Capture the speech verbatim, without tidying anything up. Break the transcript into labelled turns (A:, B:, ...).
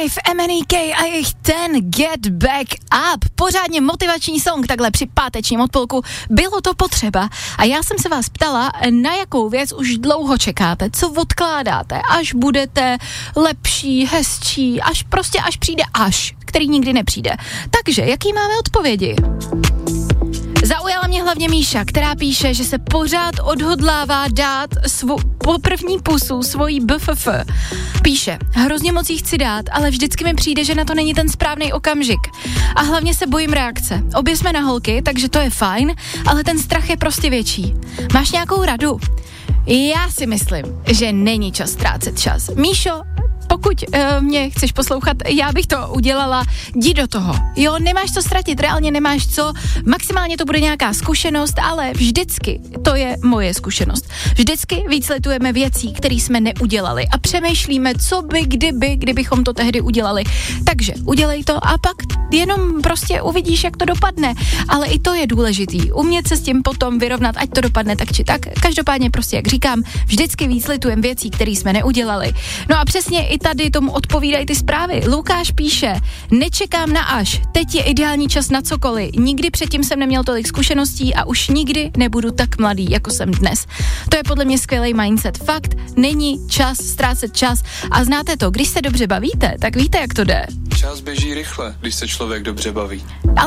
A: Five, M N E K a jejich ten Get Back Up. Pořádně motivační song takhle při pátečním odpolku. Bylo to potřeba. A já jsem se vás ptala, na jakou věc už dlouho čekáte, co odkládáte, až budete lepší, hezčí, až prostě až přijde až, který nikdy nepřijde. Takže, jaký máme odpovědi? Zaujala mě hlavně Míša, která píše, že se pořád odhodlává dát svou po první pusu svojí B F F. Píše, hrozně moc jí chci dát, ale vždycky mi přijde, že na to není ten správný okamžik. A hlavně se bojím reakce. Obě jsme na holky, takže to je fajn, ale ten strach je prostě větší. Máš nějakou radu? Já si myslím, že není čas ztrácet čas. Míšo, pokud uh, mě chceš poslouchat, já bych to udělala, jdi do toho. Jo, nemáš co ztratit, reálně nemáš co, maximálně to bude nějaká zkušenost, ale vždycky, to je moje zkušenost, vždycky výsledujeme věcí, které jsme neudělali a přemýšlíme, co by, kdyby, kdybychom to tehdy udělali. Takže udělej to a pak jenom prostě uvidíš, jak to dopadne. Ale i to je důležitý, umět se s tím potom vyrovnat, ať to dopadne tak či tak. Každopádně prostě, jak říkám, vždycky výsledujeme věcí, které jsme neudělali. No a přesně i tady tomu odpovídají ty zprávy. Lukáš píše, nečekám na až, teď je ideální čas na cokoliv, nikdy předtím jsem neměl tolik zkušeností a už nikdy nebudu tak mladý, jako jsem dnes. To je podle mě skvělý mindset. Fakt, není čas ztrácet čas a znáte to, když se dobře bavíte, tak víte, jak to jde.
B: Čas běží rychle, když se člověk dobře baví.
A: Ale